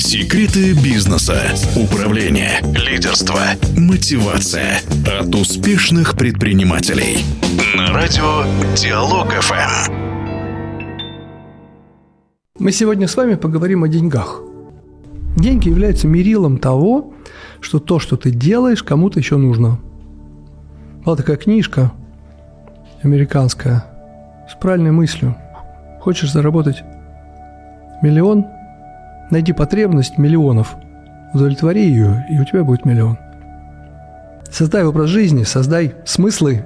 Секреты бизнеса, управления, лидерства, мотивация от успешных предпринимателей. На радио Диалог ФМ. Мы сегодня с вами поговорим о деньгах. Деньги являются мерилом того, что то, что ты делаешь, кому-то еще нужно. Была такая книжка американская с правильной мыслью. Хочешь заработать миллион? Найди потребность миллионов, удовлетвори ее, и у тебя будет миллион. Создай образ жизни, создай смыслы.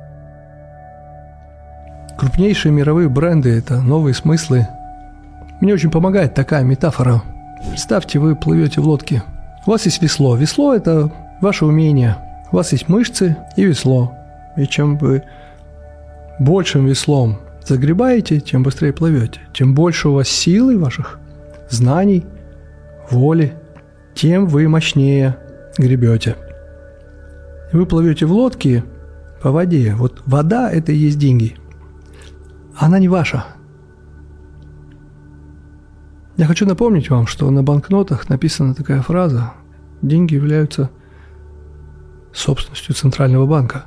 Крупнейшие мировые бренды – это новые смыслы. Мне очень помогает такая метафора. Представьте, вы плывете в лодке. У вас есть весло. Весло – это ваше умение. У вас есть мышцы и весло. И чем вы большим веслом загребаете, тем быстрее плывете. Чем больше у вас силы ваших, знаний, воли, тем вы мощнее гребете. И вы плывете в лодке по воде. Вот вода – это и есть деньги. Она не ваша. Я хочу напомнить вам, что на банкнотах написана такая фраза: деньги являются собственностью Центрального банка.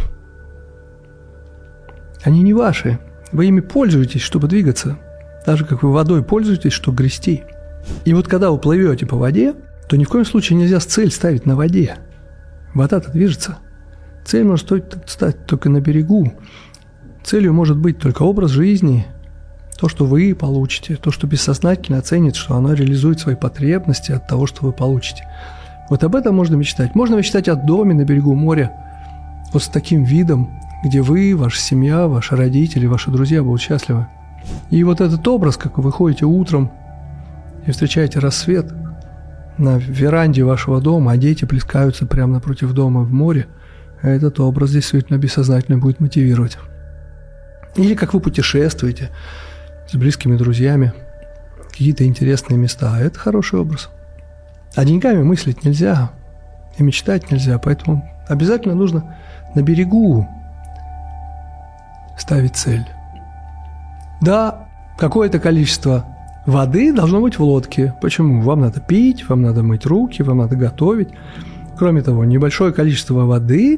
Они не ваши. Вы ими пользуетесь, чтобы двигаться. Так же, как вы водой пользуетесь, чтобы грести. И вот когда вы плывете по воде, то ни в коем случае нельзя цель ставить на воде. Вода-то движется. Цель может стать только на берегу. Целью может быть только образ жизни, то, что вы получите, то, что бессознательно оценит, что оно реализует свои потребности от того, что вы получите. Вот об этом можно мечтать. Можно мечтать о доме на берегу моря, вот с таким видом, где вы, ваша семья, ваши родители, ваши друзья будут счастливы. И вот этот образ, как вы выходите утром и встречаете рассвет на веранде вашего дома, а дети плескаются прямо напротив дома в море, этот образ действительно бессознательно будет мотивировать. Или как вы путешествуете с близкими друзьями, какие-то интересные места. Это хороший образ. А деньгами мыслить нельзя и мечтать нельзя, поэтому обязательно нужно на берегу ставить цель. Да, какое-то количество воды должно быть в лодке. Почему? Вам надо пить, вам надо мыть руки, вам надо готовить. Кроме того, небольшое количество воды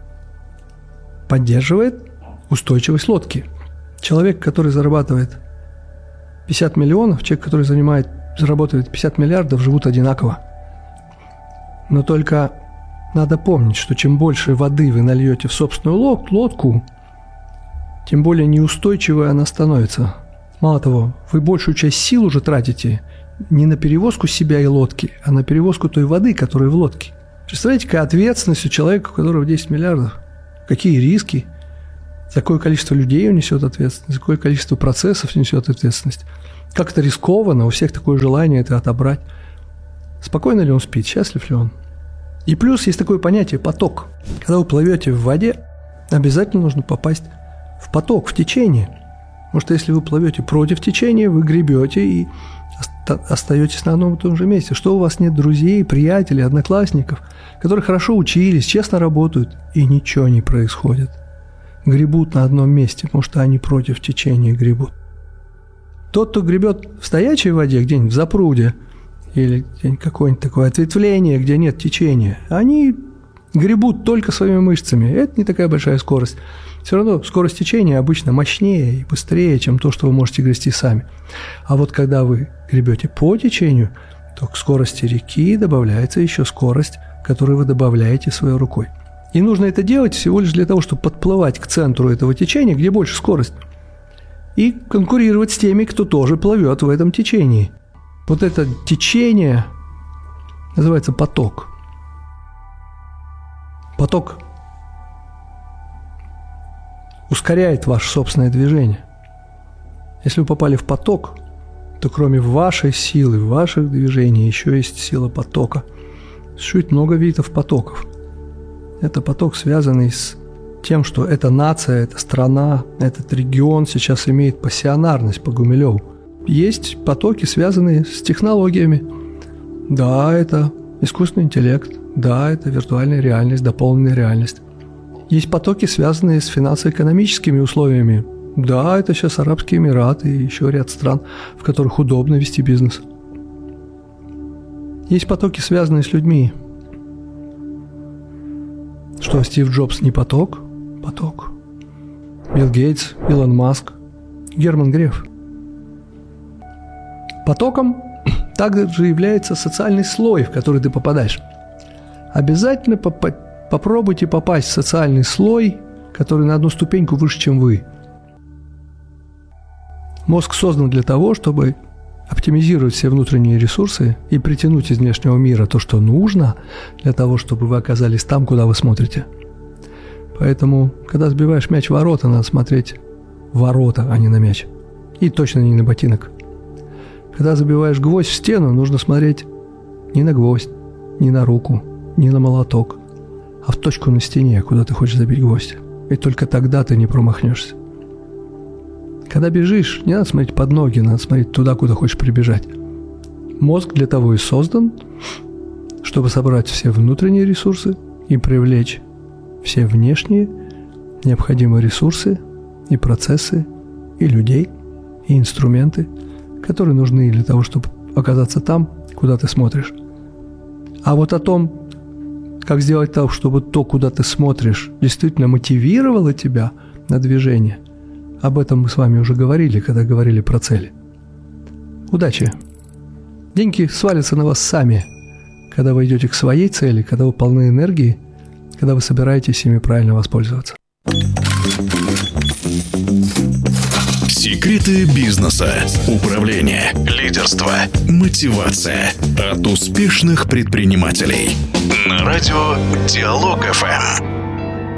поддерживает устойчивость лодки. Человек, который зарабатывает 50 миллионов, человек, который зарабатывает 50 миллиардов, живут одинаково. Но только надо помнить, что чем больше воды вы нальете в собственную лодку, тем более неустойчивой она становится. Мало того, вы большую часть сил уже тратите не на перевозку себя и лодки, а на перевозку той воды, которая в лодке. Представляете, какая ответственность у человека, у которого 10 миллиардов? Какие риски? За какое количество людей он несет ответственность, за какое количество процессов несет ответственность. Как это рискованно, у всех такое желание это отобрать. Спокойно ли он спит, счастлив ли он? И плюс есть такое понятие поток. Когда вы плывете в воде, обязательно нужно попасть в поток, в течение. Потому что если вы плывете против течения, вы гребете и остаетесь на одном и том же месте. Что у вас нет друзей, приятелей, одноклассников, которые хорошо учились, честно работают, и ничего не происходит. Гребут на одном месте, потому что они против течения гребут. Тот, кто гребет в стоячей воде, где-нибудь в запруде, или где-нибудь какое-нибудь такое ответвление, где нет течения, они гребут только своими мышцами. Это не такая большая скорость. Все равно скорость течения обычно мощнее и быстрее, чем то, что вы можете грести сами. А вот когда вы гребете по течению, то к скорости реки добавляется еще скорость, которую вы добавляете своей рукой. И нужно это делать всего лишь для того, чтобы подплывать к центру этого течения, где больше скорость, и конкурировать с теми, кто тоже плывет в этом течении. Вот это течение называется поток. Поток ускоряет ваше собственное движение. Если вы попали в поток, то кроме вашей силы, ваших движений, еще есть сила потока. Существует много видов потоков. Это поток, связанный с тем, что эта нация, эта страна, этот регион сейчас имеет пассионарность по Гумилеву. Есть потоки, связанные с технологиями. Да, это искусственный интеллект. Да, это виртуальная реальность, дополненная реальность. Есть потоки, связанные с финансово-экономическими условиями. Да, это сейчас Арабские Эмираты и еще ряд стран, в которых удобно вести бизнес. Есть потоки, связанные с людьми. Что, Стив Джобс не поток? Поток. Билл Гейтс, Илон Маск, Герман Греф. Потоком также является социальный слой, в который ты попадаешь. Обязательно попробуйте попасть в социальный слой, который на одну ступеньку выше, чем вы. Мозг создан для того, чтобы оптимизировать все внутренние ресурсы и притянуть из внешнего мира то, что нужно, для того, чтобы вы оказались там, куда вы смотрите. Поэтому, когда сбиваешь мяч в ворота, надо смотреть в ворота, а не на мяч. И точно не на ботинок. Когда забиваешь гвоздь в стену, нужно смотреть не на гвоздь, не на руку, не на молоток, а в точку на стене, куда ты хочешь забить гвоздь. И только тогда ты не промахнешься. Когда бежишь, не надо смотреть под ноги, надо смотреть туда, куда хочешь прибежать. Мозг для того и создан, чтобы собрать все внутренние ресурсы и привлечь все внешние необходимые ресурсы и процессы, и людей, и инструменты, которые нужны для того, чтобы оказаться там, куда ты смотришь. А вот о том, как сделать так, чтобы то, куда ты смотришь, действительно мотивировало тебя на движение, об этом мы с вами уже говорили, когда говорили про цели. Удачи! Деньги свалятся на вас сами, когда вы идете к своей цели, когда вы полны энергии, когда вы собираетесь ими правильно воспользоваться. Секреты бизнеса, управления, лидерства, мотивация от успешных предпринимателей. На радио Диалог ФМ.